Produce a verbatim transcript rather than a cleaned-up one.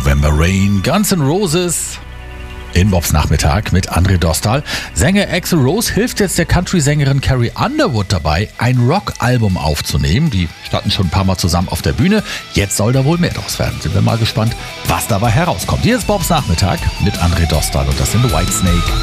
November Rain, Guns N' Roses. In Bobs Nachmittag mit André Dostal. Sänger Axl Rose hilft jetzt der Country-Sängerin Carrie Underwood dabei, ein Rock-Album aufzunehmen. Die standen schon ein paar Mal zusammen auf der Bühne. Jetzt soll da wohl mehr draus werden. Sind wir mal gespannt, was dabei herauskommt. Hier ist Bobs Nachmittag mit André Dostal und das sind Whitesnake.